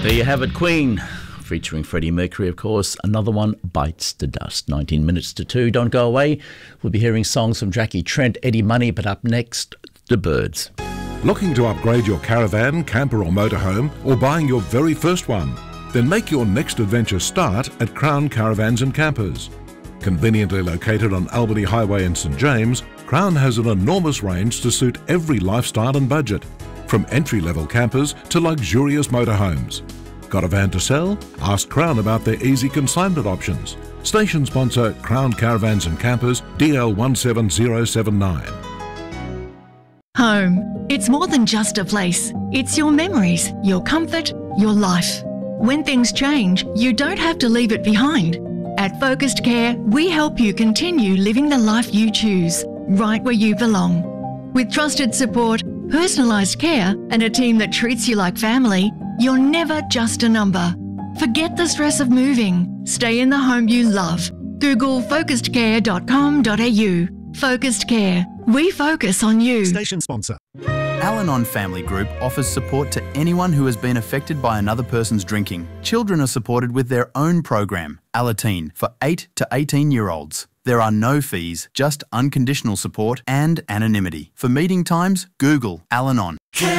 There you have it, Queen, featuring Freddie Mercury, of course. Another one bites the dust. 19 minutes to 2. Don't go away. We'll be hearing songs from Jackie Trent, Eddie Money, but up next, The Byrds. Looking to upgrade your caravan, camper or motorhome, or buying your very first one? Then make your next adventure start at Crown Caravans and Campers. Conveniently located on Albany Highway in St James, Crown has an enormous range to suit every lifestyle and budget, from entry-level campers to luxurious motorhomes. Got a van to sell? Ask Crown about their easy consignment options. Station sponsor Crown Caravans and Campers, DL 17079. Home. It's more than just a place. It's your memories, your comfort, your life. When things change, you don't have to leave it behind. At Focused Care, we help you continue living the life you choose, right where you belong. With trusted support, personalised care, and a team that treats you like family, you're never just a number. Forget the stress of moving. Stay in the home you love. Google focusedcare.com.au. Focused Care. We focus on you. Station sponsor. Al-Anon Family Group offers support to anyone who has been affected by another person's drinking. Children are supported with their own program, Alateen, for 8 to 18-year-olds. There are no fees, just unconditional support and anonymity. For meeting times, Google Al-Anon.